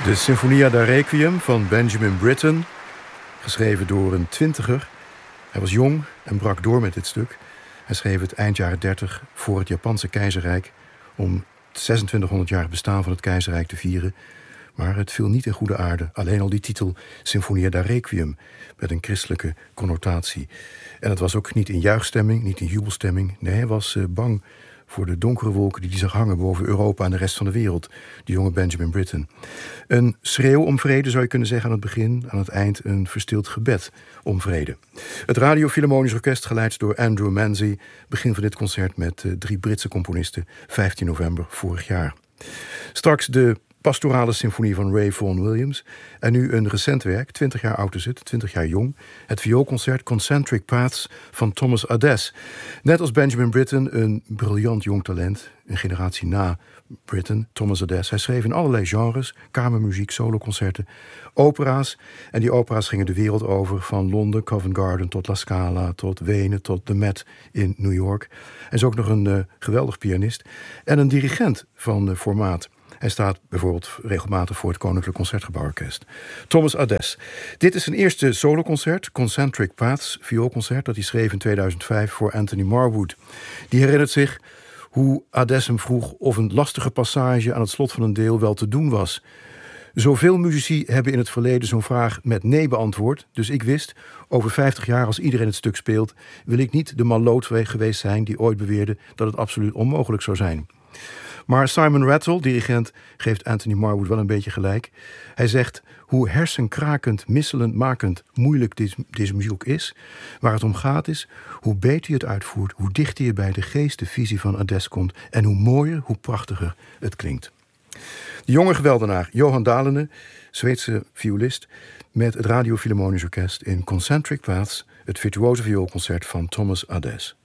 De Sinfonia da Requiem van Benjamin Britten, geschreven door een twintiger. Hij was jong en brak door met dit stuk. Hij schreef het eind jaren 30 voor het Japanse keizerrijk om het 2600-jarig bestaan van het keizerrijk te vieren. Maar het viel niet in goede aarde. Alleen al die titel Sinfonia da Requiem met een christelijke connotatie. En het was ook niet in juichstemming, niet in jubelstemming. Nee, hij was bang voor de donkere wolken die hij zag hangen boven Europa en de rest van de wereld. Die jonge Benjamin Britten. Een schreeuw om vrede zou je kunnen zeggen aan het begin. Aan het eind een verstild gebed om vrede. Het Radio Philharmonisch Orkest, geleid door Andrew Manzi, begint van dit concert met 3 Britse componisten. 15 november vorig jaar. Straks de pastorale symfonie van Ray Vaughan Williams. En nu een recent werk, 20 jaar oud is het, 20 jaar jong. Het vioolconcert Concentric Paths van Thomas Adès. Net als Benjamin Britten een briljant jong talent. Een generatie na Britten, Thomas Adès. Hij schreef in allerlei genres, kamermuziek, soloconcerten, opera's. En die opera's gingen de wereld over, van Londen, Covent Garden tot La Scala, tot Wenen, tot de Met in New York. Hij is ook nog een geweldig pianist en een dirigent van formaat. Hij staat bijvoorbeeld regelmatig voor het Koninklijk Concertgebouworkest. Thomas Adès. Dit is zijn eerste soloconcert, Concentric Paths, vioolconcert, dat hij schreef in 2005 voor Anthony Marwood. Die herinnert zich hoe Adès hem vroeg of een lastige passage aan het slot van een deel wel te doen was. Zoveel muzici hebben in het verleden zo'n vraag met nee beantwoord. Dus ik wist, over 50 jaar als iedereen het stuk speelt, wil ik niet de malloot geweest zijn die ooit beweerde dat het absoluut onmogelijk zou zijn. Maar Simon Rattle, dirigent, geeft Anthony Marwood wel een beetje gelijk. Hij zegt, hoe hersenkrakend, misselend makend moeilijk deze muziek ook is, waar het om gaat is, hoe beter je het uitvoert, hoe dichter je bij de geest, de visie van Adès komt en hoe mooier, hoe prachtiger het klinkt. De jonge geweldenaar Johan Dalene, Zweedse violist, met het Radio Philharmonisch Orkest in Concentric Paths, het virtuoze vioolconcert van Thomas Adès.